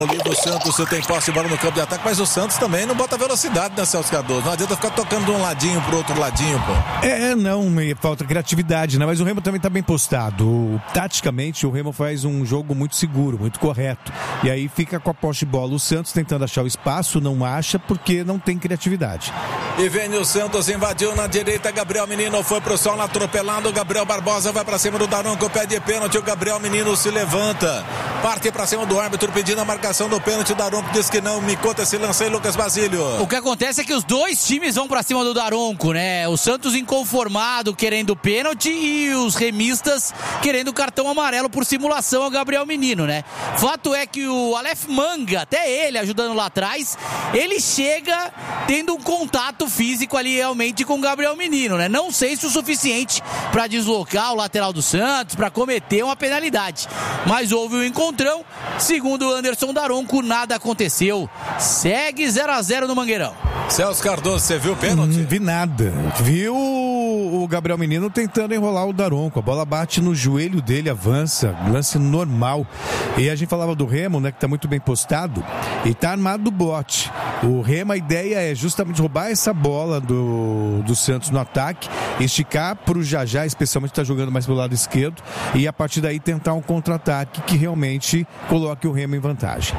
O Santos tem posse de bola no campo de ataque, mas o Santos também não bota velocidade, né, Celso Cardoso? Não adianta ficar tocando de um ladinho pro outro ladinho, pô. Não, falta criatividade, né? Mas o Remo também tá bem postado. Taticamente, o Remo faz um jogo muito seguro, muito correto. E aí fica com a posse de bola. O Santos tentando achar o espaço, não acha porque não tem criatividade. E vem o Santos, invadiu na direita, Gabriel Menino foi pro sol atropelado, o Gabriel Barbosa vai pra cima do Daronco, pede pênalti, o Gabriel Menino se levanta, parte pra cima do árbitro pedindo a marcação do pênalti, o Daronco diz que não, me conta esse lance aí, Lucas Basílio. O que acontece é que os dois times vão pra cima do Daronco, né? O Santos inconformado querendo pênalti e os remistas querendo cartão amarelo por simulação ao Gabriel Menino, né? Fato é que o Aleph Manga, até ele ajudando lá atrás, ele chega tendo um contato físico ali realmente com o Gabriel Menino, né? Não sei se o suficiente para deslocar o lateral do Santos, para cometer uma penalidade, mas houve um encontrão. Segundo o Anderson Daronco, nada aconteceu. Segue 0-0 no Mangueirão. Celso Cardoso, você viu o pênalti? Não vi nada. Viu o Gabriel Menino tentando enrolar o Daronco. A bola bate no joelho dele, avança. Lance normal. E a gente falava do Remo, né? Que tá muito bem postado. E tá armado do bote. O Remo, a ideia é justamente roubar essa bola do Santos no ataque, esticar pro Jajá, especialmente tá jogando mais pelo lado esquerdo, e a partir daí tentar um contra-ataque que realmente coloque o Remo em vantagem.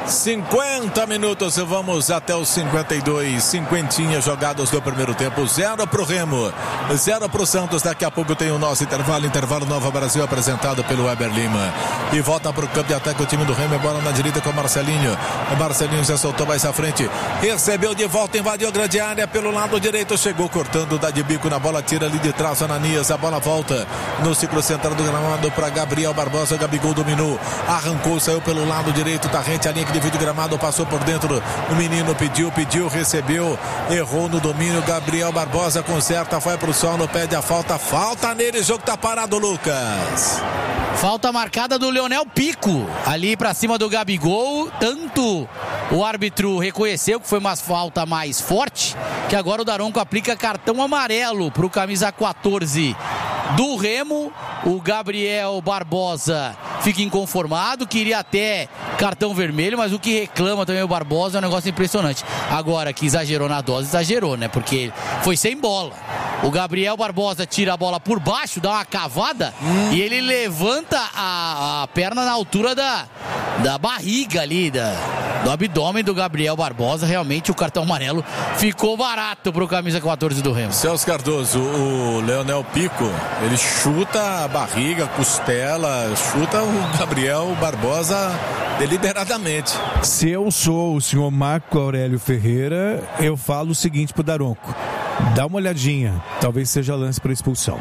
50 minutos, vamos até os 52, cinquentinha jogados do primeiro tempo, 0 pro Remo, 0 pro Santos. Daqui a pouco tem o nosso intervalo Nova Brasil apresentado pelo Weber Lima, e volta pro campo de ataque o time do Remo, bola na direita com o Marcelinho já soltou mais à frente, recebeu de volta, invadiu a grande área pelo lado direito, chegou cortando, dá de bico na bola, tira ali de trás, Ananias, a bola volta no ciclo central do gramado para Gabriel Barbosa, Gabigol dominou, arrancou, saiu pelo lado direito, tá rente a linha que divide o gramado, passou por dentro, o menino pediu, recebeu, errou no domínio, Gabriel Barbosa conserta, vai pro solo, pede a falta nele, o jogo tá parado, Lucas. Falta marcada do Leonel Pico, ali pra cima do Gabigol, tanto o árbitro reconheceu que foi uma falta mais forte, que agora o Daronco aplica cartão amarelo pro camisa 14 do Remo. O Gabriel Barbosa fica inconformado, queria até cartão vermelho, mas o que reclama também o Barbosa é um negócio impressionante. Agora que exagerou na dose, exagerou, né? Porque foi sem bola. O Gabriel Barbosa tira a bola por baixo, dá uma cavada e ele levanta a perna na altura da barriga ali, do abdômen do Gabriel Barbosa. Realmente o cartão amarelo ficou barato pro camisa 14 do Remo. Celso Cardoso, o Leonel Pico, ele chuta a barriga, costela, chuta o Gabriel Barbosa deliberadamente. Se eu sou o senhor Marco Aurélio Ferreira, eu falo o seguinte pro Daronco: dá uma olhadinha, talvez seja lance para expulsão.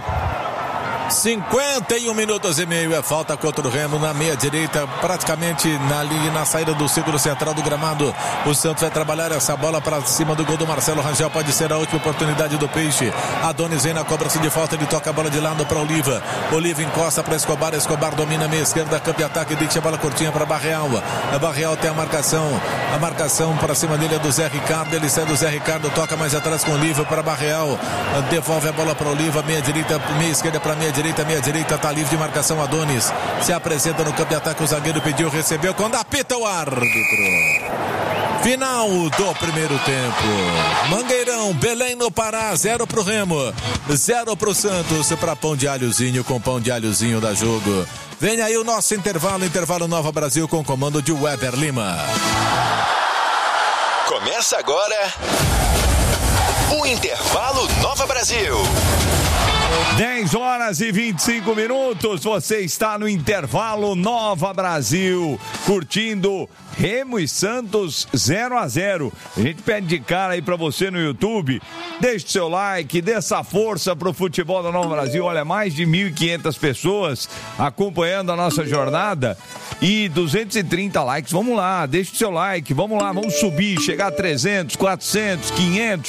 51 minutos e meio, é falta contra o Remo na meia direita, praticamente na saída do círculo central do gramado. O Santos vai trabalhar essa bola para cima do gol do Marcelo Rangel, pode ser a última oportunidade do Peixe. Adonis vem na cobrança de falta, ele toca a bola de lado para Oliva, encosta para Escobar domina a meia esquerda, campo de ataque, deixa a bola curtinha para Barreal. A Barreal tem a marcação para cima dele é do Zé Ricardo, ele sai do Zé Ricardo, toca mais atrás com Oliva para Barreal, devolve a bola para Oliva, meia esquerda para meia direita, tá livre de marcação. Adonis se apresenta no campo de ataque, o zagueiro pediu, recebeu, quando apita o árbitro. Final do primeiro tempo. Mangueirão, Belém no Pará, 0 pro Remo, 0 pro Santos, para Pão de Alhozinho, com Pão de Alhozinho da jogo. Vem aí o nosso intervalo Nova Brasil, com comando de Weber Lima. Começa agora o intervalo Nova Brasil. 10 horas e 25 minutos, você está no intervalo Nova Brasil, curtindo Remo e Santos 0-0. A gente pede de cara aí pra você no YouTube, deixe seu like, dê essa força pro futebol da Nova Brasil. Olha, mais de 1.500 pessoas acompanhando a nossa jornada e 230 likes. Vamos lá, deixe seu like, vamos lá, vamos subir, chegar a 300, 400, 500.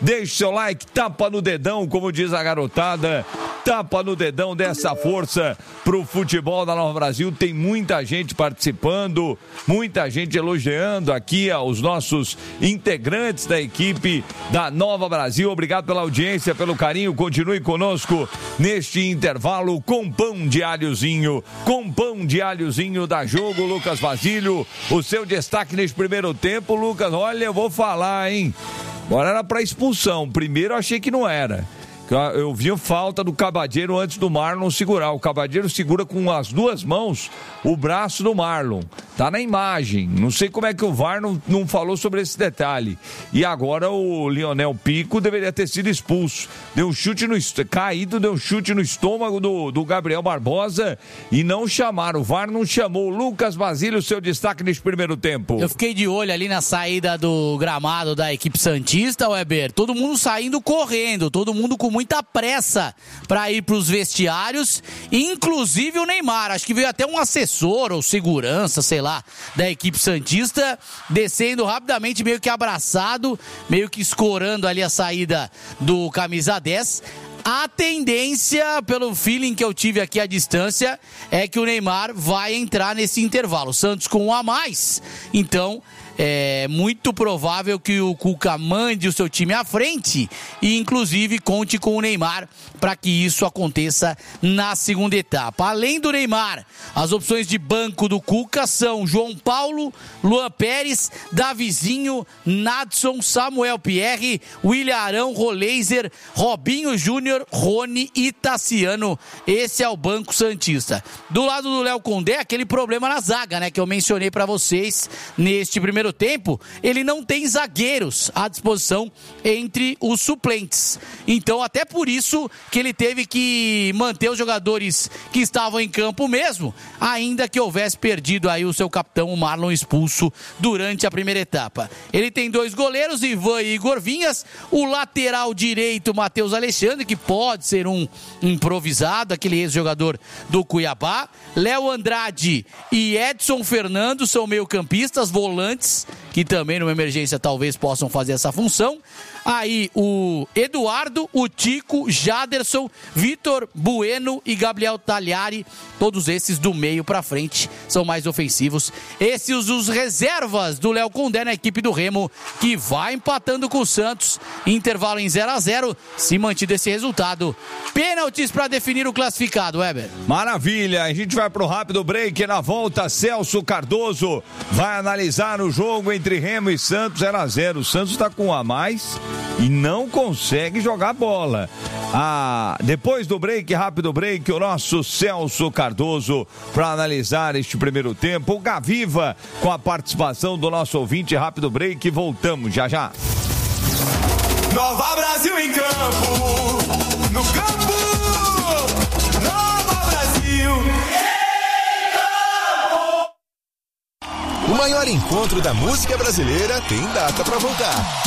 deixe seu like, tapa no dedão, como diz a garotada, tapa no dedão, dessa força pro futebol da Nova Brasil. Tem muita gente participando, muita gente elogiando aqui os nossos integrantes da equipe da Nova Brasil. Obrigado pela audiência, pelo carinho. Continue conosco neste intervalo com pão de alhozinho. Com pão de alhozinho da Jogo, Lucas Basílio. O seu destaque neste primeiro tempo, Lucas. Olha, eu vou falar, hein? Agora era para expulsão. Primeiro eu achei que não era. Eu vi falta do Cabadeiro antes do Marlon segurar. O Cabadeiro segura com as duas mãos o braço do Marlon. Tá na imagem. Não sei como é que o VAR não falou sobre esse detalhe. E agora o Lionel Pico deveria ter sido expulso. Deu um chute deu um chute no estômago do Gabriel Barbosa e não chamaram. O VAR não chamou. Lucas Basílio, seu destaque nesse primeiro tempo. Eu fiquei de olho ali na saída do gramado da equipe santista, Weber. Todo mundo saindo correndo, todo mundo com muita pressa para ir para os vestiários, inclusive o Neymar. Acho que veio até um assessor ou segurança, sei lá, da equipe santista, descendo rapidamente, meio que abraçado, meio que escorando ali a saída do camisa 10. A tendência, pelo feeling que eu tive aqui à distância, é que o Neymar vai entrar nesse intervalo. O Santos com um a mais, então é muito provável que o Cuca mande o seu time à frente e inclusive conte com o Neymar para que isso aconteça na segunda etapa. Além do Neymar, as opções de banco do Cuca são João Paulo, Luan Pérez, Davizinho, Nadson, Samuel Pierre, William Arão, Roleiser, Robinho Júnior, Rony e Tassiano. Esse é o banco santista. Do lado do Léo Condé, aquele problema na zaga, né, que eu mencionei para vocês neste primeiro tempo. Ele não tem zagueiros à disposição entre os suplentes. Então, até por isso que ele teve que manter os jogadores que estavam em campo mesmo, ainda que houvesse perdido aí o seu capitão, o Marlon, expulso durante a primeira etapa. Ele tem dois goleiros, Ivan e Igor Vinhas, o lateral direito, Matheus Alexandre, que pode ser um improvisado, aquele ex-jogador do Cuiabá, Léo Andrade e Edson Fernando são meio-campistas, volantes, que também numa emergência talvez possam fazer essa função. Aí o Eduardo, o Tico, Jaderson, Vitor Bueno e Gabriel Tagliari, todos esses do meio pra frente, são mais ofensivos. Esses os reservas do Léo Condé na equipe do Remo, que vai empatando com o Santos, intervalo em 0-0, se mantido esse resultado. Pênaltis para definir o classificado, Weber. Maravilha, a gente vai pro rápido break. Na volta, Celso Cardoso vai analisar o jogo entre Remo e Santos, 0-0. O Santos tá com um a mais e não consegue jogar bola. Depois do break, rápido break, o nosso Celso Cardoso para analisar este primeiro tempo. O Gaviva com a participação do nosso ouvinte. Rápido break, voltamos já já. Nova Brasil em campo, no campo, Nova Brasil. O maior encontro da música brasileira tem data para voltar.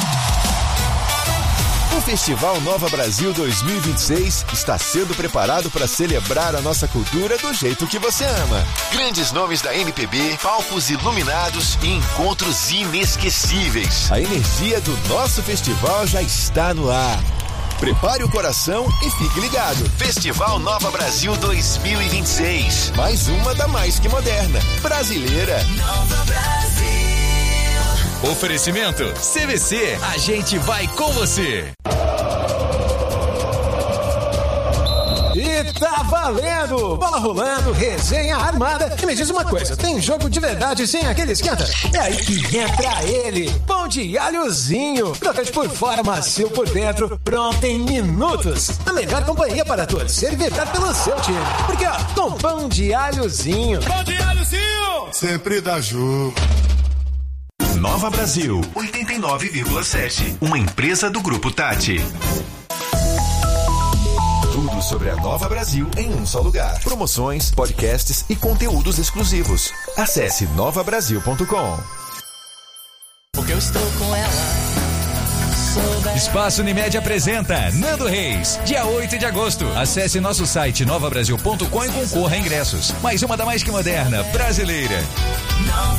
O Festival Nova Brasil 2026 está sendo preparado para celebrar a nossa cultura do jeito que você ama. Grandes nomes da MPB, palcos iluminados e encontros inesquecíveis. A energia do nosso festival já está no ar. Prepare o coração e fique ligado. Festival Nova Brasil 2026. Mais uma da mais que moderna. Brasileira. Nova Brasil. Oferecimento CVC. A gente vai com você. E tá valendo! Bola rolando, resenha armada. E me diz uma coisa, tem jogo de verdade sem aquele esquenta? É aí que entra ele, pão de alhozinho. Crocante por fora, macio por dentro, pronto em minutos. A melhor companhia para torcer e vibrar pelo seu time. Porque ó, com pão de alhozinho. Pão de alhozinho! Sempre dá jogo. Nova Brasil 89,7. Uma empresa do Grupo Tati. Tudo sobre a Nova Brasil em um só lugar. Promoções, podcasts e conteúdos exclusivos. Acesse novabrasil.com. Porque eu estou com ela. Espaço Unimed apresenta Nando Reis, dia 8 de agosto. Acesse nosso site novabrasil.com e concorra a ingressos. Mais uma da mais que moderna brasileira.